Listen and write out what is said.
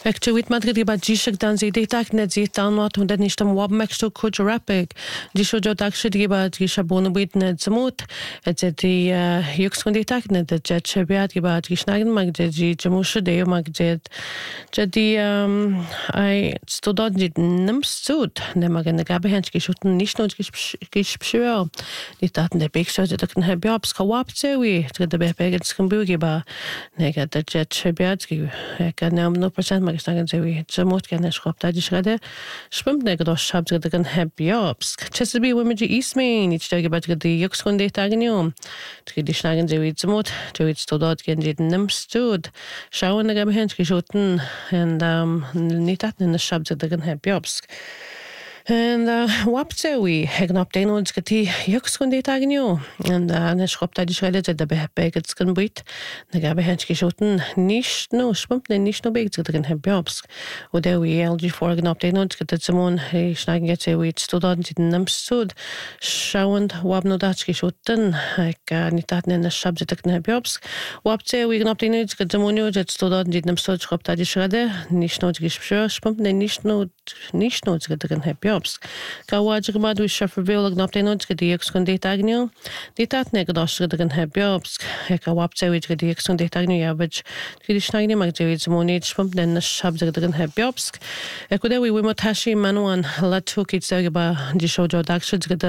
Actually, Madrid ba jishak dan zide tak net zit dan wat und nicht am wab mexto coach rapid. Jisho jo tak shit giba jisha bono bit net zamut. Et die yux kun tak net de jet shabiat giba jishnagen mag de jamusha de mag de die I student dit nimstut. Ne mag in der gabe hanch geschuten nicht nur geschwör. Die daten der big shot de kan have jobs kawap zewi. Der beges kan bugiba. Ne ga de jet shabiat gi kan no percent sagen sie jamut gerne schreibt da die Schritte schwimmt ne gedacht habt ihr dann happy jobs chesabi women die isme nicht da gebat die jux von der tagen jo die schlagen sie jamut du jetzt dort gehen die nimmst du schauen da haben geschoten und nicht hat in der schabt ihr dann happy jobs and wapse we hegen up den uns geti jux von der tagen jo und ne schreibt da die Schritte da beges kan bit da gabe hanch geschoten nicht nur schwimmt nicht nur beges drin haben jobs oder we LG vorgen up den uns geti zum schneiden jetzt we student in nimmst du schauen wab no das geschoten ich nicht hat in der schabt da kan jobs wapse we up den uns geti zum jetzt student in nimmst du schreibt da die Schritte nicht nur geschwör schwimmt nicht nur drin haben jobs kawaj gmadu shafrville gnap den uns gedi ex kon de tagnio de tat ne gdash drin have jobs ka wapse we gedi ex kon de tagnio yabaj gedi shnagne mag de zmoni shpam den shab drin have jobs ekode we matashi manuan la tukit zagba di shojo dakshid